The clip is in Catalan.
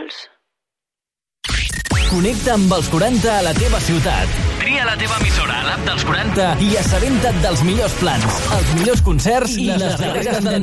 musicals. Connecta amb els 40 a la teva ciutat. Tria la teva emissora a l'app dels 40 i assabenta't dels millors plans, els millors concerts i les darreres tendències.